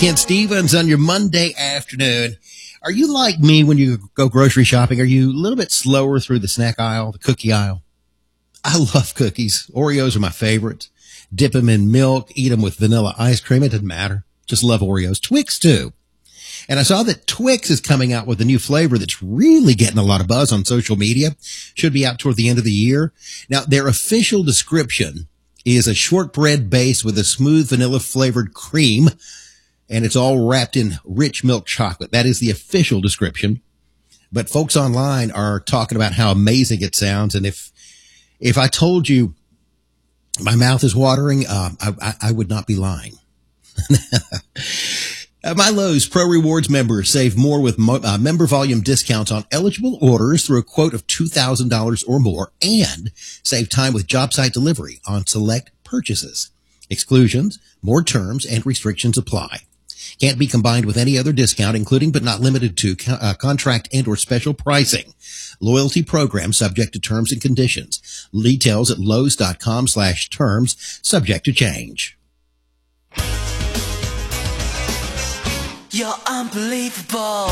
Kent Stevens on your Monday afternoon. Are you like me when you go grocery shopping? Are you a little bit slower through the snack aisle, the cookie aisle? I love cookies. Oreos are my favorites. Dip them in milk, eat them with vanilla ice cream. It doesn't matter. Just love Oreos. Twix too. And I saw that Twix is coming out with a new flavor that's really getting a lot of buzz on social media. Should be out toward the end of the year. Now, their official description is a shortbread base with a smooth vanilla flavored cream, and it's all wrapped in rich milk chocolate. That is the official description. But folks online are talking about how amazing it sounds. And if I told you my mouth is watering, I would not be lying. My Lowe's Pro Rewards members save more with member volume discounts on eligible orders through a quote of $2,000 or more, and save time with job site delivery on select purchases. Exclusions, more terms, and restrictions apply. Can't be combined with any other discount, including but not limited to contract and or special pricing. Loyalty program subject to terms and conditions. Details at lowes.com/terms, subject to change. You're unbelievable.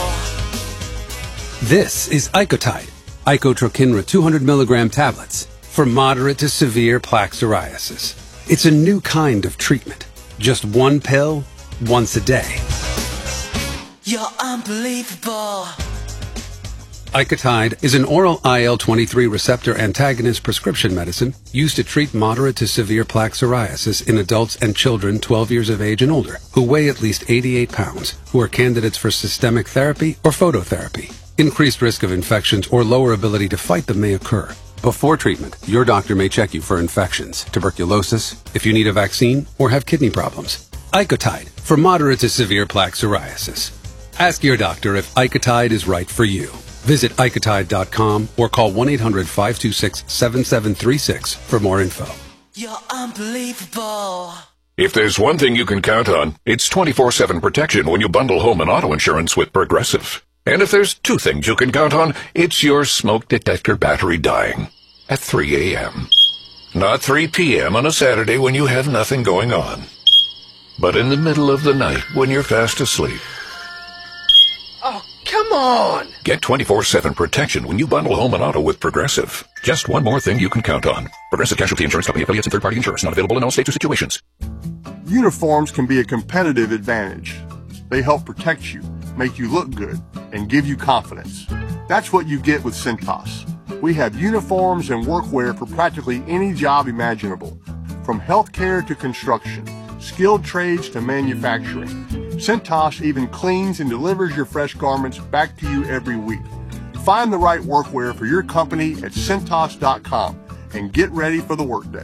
This is Icotide, Icotrokinra 200 milligram tablets for moderate to severe plaque psoriasis. It's a new kind of treatment. Just one pill, once a day. You're unbelievable. Icotide is an oral IL-23 receptor antagonist prescription medicine used to treat moderate to severe plaque psoriasis in adults and children 12 years of age and older who weigh at least 88 pounds, who are candidates for systemic therapy or phototherapy. Increased risk of infections or lower ability to fight them may occur. Before treatment, your doctor may check you for infections, tuberculosis, if you need a vaccine, or have kidney problems. Icotide for moderate to severe plaque psoriasis. Ask your doctor if Icotide is right for you. Visit Icotide.com or call 1-800-526-7736 for more info. You're unbelievable. If there's one thing you can count on, it's 24/7 protection when you bundle home and auto insurance with Progressive. And if there's two things you can count on, it's your smoke detector battery dying at 3 a.m. Not 3 p.m. on a Saturday when you have nothing going on, but in the middle of the night when you're fast asleep. Oh, come on! Get 24/7 protection when you bundle home and auto with Progressive. Just one more thing you can count on. Progressive Casualty Insurance Company, affiliates, and third-party insurers. Not available in all states or situations. Uniforms can be a competitive advantage. They help protect you, make you look good, and give you confidence. That's what you get with Cintas. We have uniforms and workwear for practically any job imaginable, from healthcare to construction, skilled trades to manufacturing. Cintas even cleans and delivers your fresh garments back to you every week. Find the right workwear for your company at Cintas.com and get ready for the workday.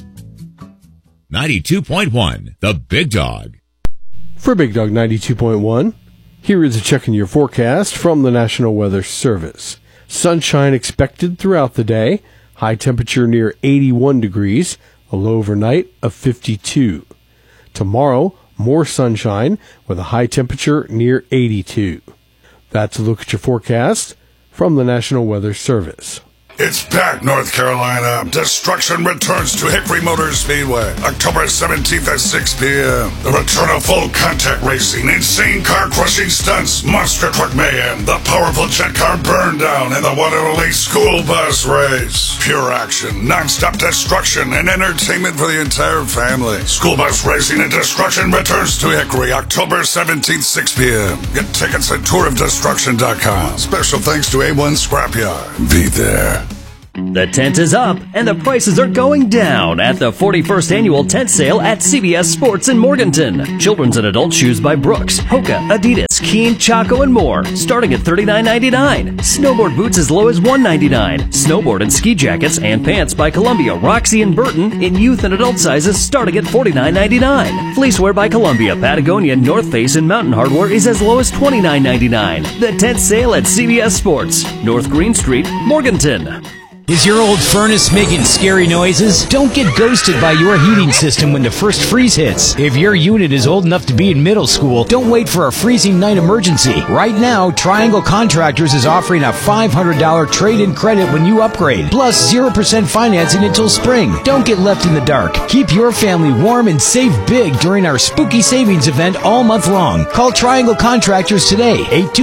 92.1, The Big Dog. For Big Dog 92.1, here is a check in your forecast from the National Weather Service. Sunshine expected throughout the day, high temperature near 81 degrees, a low overnight of 52. Tomorrow, more sunshine with a high temperature near 82. That's a look at your forecast from the National Weather Service. It's back, North Carolina. Destruction returns to Hickory Motor Speedway, October 17th at 6 p.m. The return of full contact racing, insane car-crushing stunts, monster truck mayhem, the powerful jet car burn down, and the one and only school bus race. Pure action, non-stop destruction, and entertainment for the entire family. School bus racing and destruction returns to Hickory, October 17th, 6 p.m. Get tickets at tourofdestruction.com. Special thanks to A1 Scrapyard. Be there. The tent is up, and the prices are going down at the 41st Annual Tent Sale at CBS Sports in Morganton. Children's and adult shoes by Brooks, Hoka, Adidas, Keen, Chaco, and more, starting at $39.99. Snowboard boots as low as $199. Snowboard and ski jackets and pants by Columbia, Roxy, and Burton in youth and adult sizes starting at $49.99. Fleecewear by Columbia, Patagonia, North Face, and Mountain Hardwear is as low as $29.99. The tent sale at CBS Sports, North Green Street, Morganton. Is your old furnace making scary noises? Don't get ghosted by your heating system when the first freeze hits. If your unit is old enough to be in middle school, don't wait for a freezing night emergency. Right now, Triangle Contractors is offering a $500 trade-in credit when you upgrade, plus 0% financing until spring. Don't get left in the dark. Keep your family warm and save big during our spooky savings event all month long. Call Triangle Contractors today,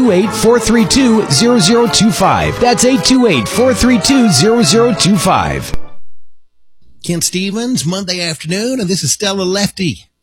828-432-0025. That's 828-432-0025. Ken Stevens, Monday afternoon, and this is Stella Lefty.